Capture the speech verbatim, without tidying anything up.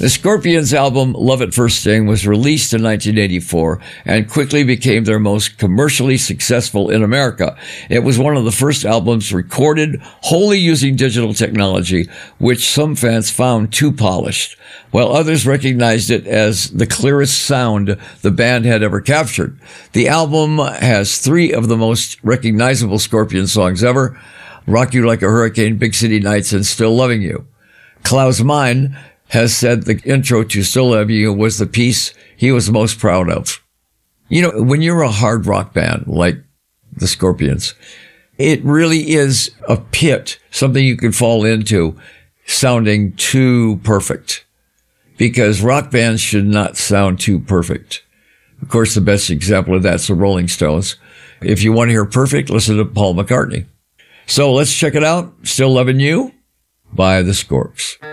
The Scorpions album Love at First Sting was released in nineteen eighty-four and quickly became their most commercially successful in America. It was one of the first albums recorded wholly using digital technology, which some fans found too polished, while others recognized it as the clearest sound the band had ever captured. The album has three of the most recognizable Scorpion songs ever: Rock You Like a Hurricane, Big City Nights, and Still Loving You. Klaus Meine has said the intro to Still Loving You was the piece he was most proud of. You know, when you're a hard rock band like the Scorpions, it really is a pit, something you can fall into, sounding too perfect. Because rock bands should not sound too perfect. Of course, the best example of that's the Rolling Stones. If you want to hear perfect, listen to Paul McCartney. So let's check it out. Still Loving You by the Scorps.